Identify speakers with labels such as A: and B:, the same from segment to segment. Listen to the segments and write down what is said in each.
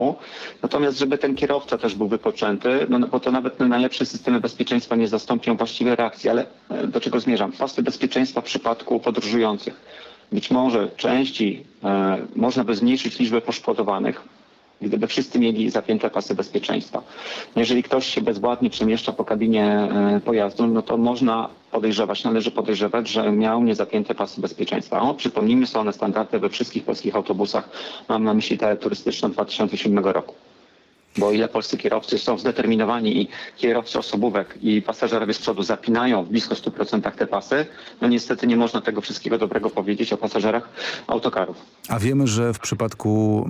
A: Natomiast żeby ten kierowca też był wypoczęty, no bo to nawet najlepsze systemy bezpieczeństwa nie zastąpią właściwej reakcji, ale do czego zmierzam? Pasy bezpieczeństwa w przypadku podróżujących. Być może częściej można by zmniejszyć liczbę poszkodowanych, gdyby wszyscy mieli zapięte pasy bezpieczeństwa. Jeżeli ktoś się bezwładnie przemieszcza po kabinie pojazdu, no to można podejrzewać, należy podejrzewać, że miał niezapięte pasy bezpieczeństwa. Przypomnijmy, są one standardy we wszystkich polskich autobusach. Mam na myśli te turystyczne 2007 roku. Bo o ile polscy kierowcy są zdeterminowani i kierowcy osobówek i pasażerowie z przodu zapinają w blisko 100% te pasy, no niestety nie można tego wszystkiego dobrego powiedzieć o pasażerach autokarów.
B: A wiemy, że w przypadku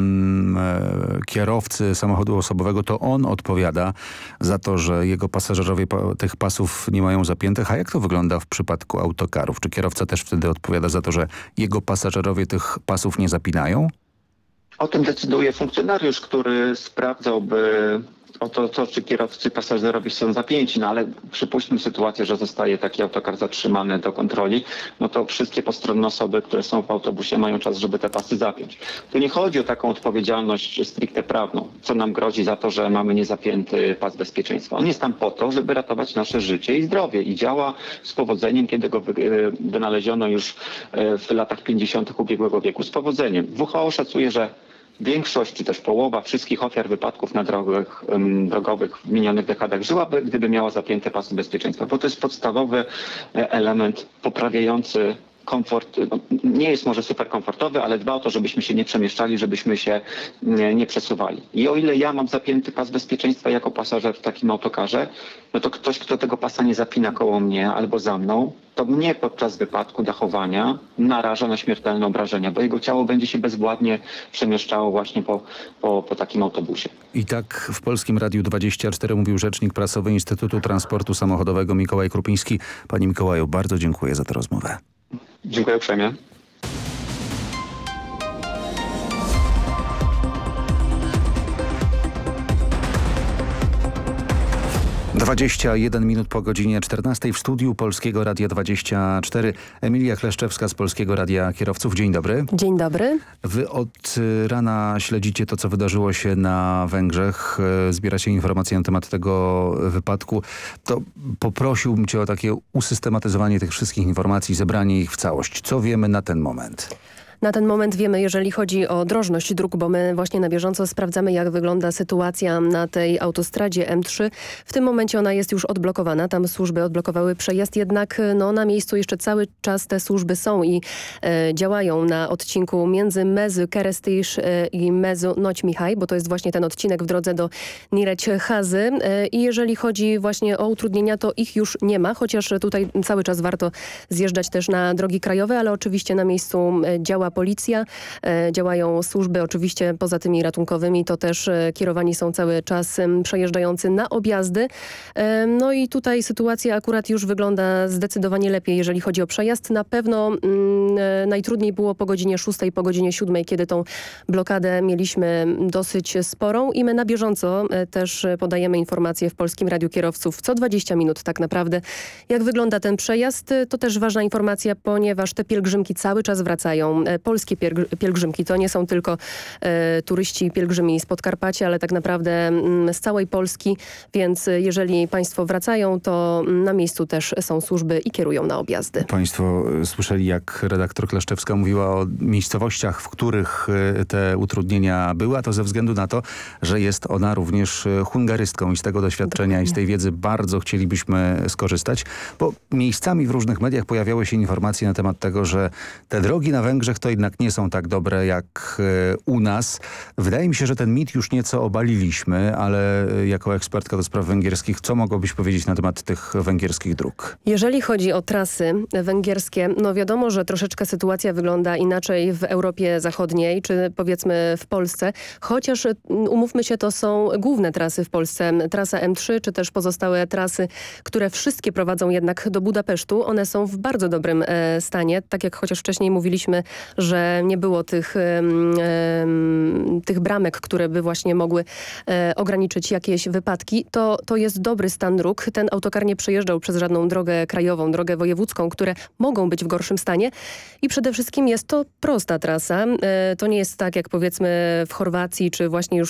B: kierowcy samochodu osobowego to on odpowiada za to, że jego pasażerowie tych pasów nie mają zapiętych. A jak to wygląda w przypadku autokarów? Czy kierowca też wtedy odpowiada za to, że jego pasażerowie tych pasów nie zapinają?
A: O tym decyduje funkcjonariusz, który sprawdzałby o to, czy kierowcy pasażerowie są zapięci, no ale przypuśćmy sytuację, że zostaje taki autokar zatrzymany do kontroli, no to wszystkie postronne osoby, które są w autobusie, mają czas, żeby te pasy zapiąć. Tu nie chodzi o taką odpowiedzialność stricte prawną, co nam grozi za to, że mamy niezapięty pas bezpieczeństwa. On jest tam po to, żeby ratować nasze życie i zdrowie i działa z powodzeniem, kiedy go wynaleziono już w latach 50. ubiegłego wieku, z powodzeniem. WHO szacuje, że większość, czy też połowa wszystkich ofiar wypadków na drogach drogowych w minionych dekadach żyłaby, gdyby miała zapięte pasy bezpieczeństwa, bo to jest podstawowy element poprawiający komfort. No, nie jest może super komfortowy, ale dba o to, żebyśmy się nie przemieszczali, żebyśmy się nie przesuwali. I o ile ja mam zapięty pas bezpieczeństwa jako pasażer w takim autokarze, no to ktoś, kto tego pasa nie zapina koło mnie albo za mną, to mnie podczas wypadku, dachowania naraża na śmiertelne obrażenia, bo jego ciało będzie się bezwładnie przemieszczało właśnie po takim autobusie.
B: I tak w Polskim Radiu 24 mówił rzecznik prasowy Instytutu Transportu Samochodowego Mikołaj Krupiński. Panie Mikołaju, bardzo dziękuję za tę rozmowę.
A: Dziękuję uprzejmie.
B: Dwadzieścia 21 minut po godzinie 14 w studiu Polskiego Radia 24. Emilia Kleszczewska z Polskiego Radia Kierowców. Dzień dobry.
C: Dzień dobry.
B: Wy od rana śledzicie to, co wydarzyło się na Węgrzech. Zbieracie informacje na temat tego wypadku. To poprosiłbym cię o takie usystematyzowanie tych wszystkich informacji, zebranie ich w całość. Co wiemy na ten moment?
C: Na ten moment wiemy, jeżeli chodzi o drożność dróg, bo my właśnie na bieżąco sprawdzamy, jak wygląda sytuacja na tej autostradzie M3. W tym momencie ona jest już odblokowana. Tam służby odblokowały przejazd, jednak no, na miejscu jeszcze cały czas te służby są i działają na odcinku między Mezu Keresztes i Mezu Nagymihaj, bo to jest właśnie ten odcinek w drodze do Nyíregyházy. I jeżeli chodzi właśnie o utrudnienia, to ich już nie ma, chociaż tutaj cały czas warto zjeżdżać też na drogi krajowe, ale oczywiście na miejscu działa policja, działają służby oczywiście poza tymi ratunkowymi, to też kierowani są cały czas przejeżdżający na objazdy. No i tutaj sytuacja akurat już wygląda zdecydowanie lepiej, jeżeli chodzi o przejazd. Na pewno najtrudniej było po godzinie 6, po godzinie 7, kiedy tą blokadę mieliśmy dosyć sporą i my na bieżąco też podajemy informacje w Polskim Radiu Kierowców co 20 minut tak naprawdę. Jak wygląda ten przejazd, to też ważna informacja, ponieważ te pielgrzymki cały czas wracają. Polskie pielgrzymki to nie są tylko turyści i pielgrzymi z Podkarpacia, ale tak naprawdę z całej Polski, więc jeżeli państwo wracają, to na miejscu też są służby i kierują na objazdy.
B: Państwo słyszeli, jak redaktor Kleszczewska mówiła o miejscowościach, w których te utrudnienia były, a to ze względu na to, że jest ona również hungarystką i z tego doświadczenia i z tej wiedzy bardzo chcielibyśmy skorzystać, bo miejscami w różnych mediach pojawiały się informacje na temat tego, że te drogi na Węgrzech to jednak nie są tak dobre jak u nas. Wydaje mi się, że ten mit już nieco obaliliśmy, ale jako ekspertka do spraw węgierskich, co mogłabyś powiedzieć na temat tych węgierskich dróg?
C: Jeżeli chodzi o trasy węgierskie, no wiadomo, że troszeczkę sytuacja wygląda inaczej w Europie Zachodniej, czy powiedzmy w Polsce, chociaż umówmy się, to są główne trasy w Polsce. Trasa M3, czy też pozostałe trasy, które wszystkie prowadzą jednak do Budapesztu. One są w bardzo dobrym stanie, tak jak chociaż wcześniej mówiliśmy że nie było tych bramek, które by właśnie mogły ograniczyć jakieś wypadki, to jest dobry stan dróg. Ten autokar nie przejeżdżał przez żadną drogę krajową, drogę wojewódzką, które mogą być w gorszym stanie i przede wszystkim jest to prosta trasa. To nie jest tak jak powiedzmy w Chorwacji, czy właśnie już